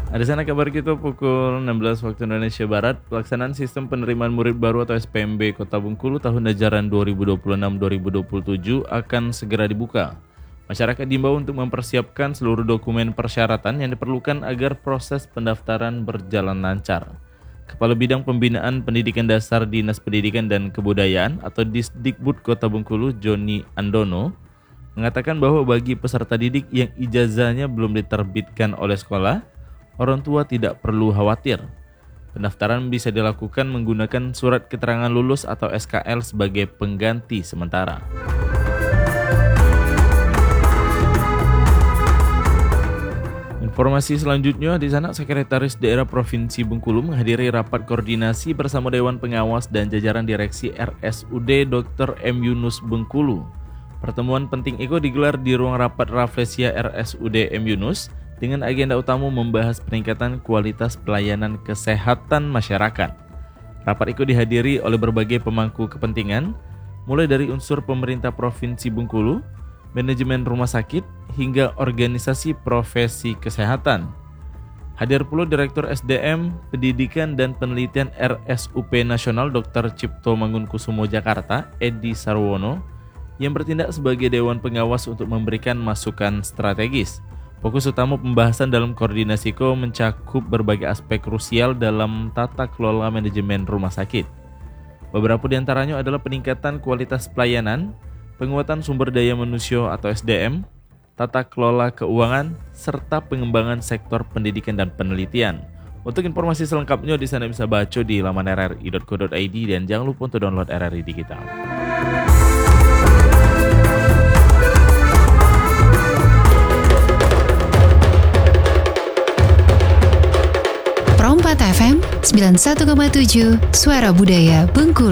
Ada sana kabar kita pukul 16 waktu Indonesia Barat, pelaksanaan sistem penerimaan murid baru atau SPMB Kota Bengkulu tahun ajaran 2026-2027 akan segera dibuka. Masyarakat diimbau untuk mempersiapkan seluruh dokumen persyaratan yang diperlukan agar proses pendaftaran berjalan lancar. Kepala Bidang Pembinaan Pendidikan Dasar Dinas Pendidikan dan Kebudayaan atau Disdikbud Kota Bengkulu, Joni Andono, mengatakan bahwa bagi peserta didik yang ijazahnya belum diterbitkan oleh sekolah, orang tua tidak perlu khawatir. Pendaftaran bisa dilakukan menggunakan surat keterangan lulus atau SKL sebagai pengganti sementara. Informasi selanjutnya, di sana Sekretaris Daerah Provinsi Bengkulu menghadiri rapat koordinasi bersama Dewan Pengawas dan jajaran direksi RSUD Dr. M. Yunus Bengkulu. Pertemuan penting itu digelar di ruang rapat Rafflesia RSUD M. Yunus dengan agenda utama membahas peningkatan kualitas pelayanan kesehatan masyarakat. Rapat itu dihadiri oleh berbagai pemangku kepentingan, mulai dari unsur pemerintah Provinsi Bengkulu, manajemen rumah sakit, hingga organisasi profesi kesehatan. Hadir pula Direktur SDM, Pendidikan dan Penelitian RSUP Nasional Dr. Cipto Mangunkusumo Jakarta, Edi Sarwono, yang bertindak sebagai Dewan Pengawas untuk memberikan masukan strategis. Fokus utama pembahasan dalam koordinasi ko mencakup berbagai aspek krusial dalam tata kelola manajemen rumah sakit. Beberapa di antaranya adalah peningkatan kualitas pelayanan, penguatan sumber daya manusia atau SDM, tata kelola keuangan, serta pengembangan sektor pendidikan dan penelitian. Untuk informasi selengkapnya di sana bisa baca di laman rri.co.id dan jangan lupa untuk download RRI Digital. Pro 4 FM 91,7 Suara Budaya Bengkulu.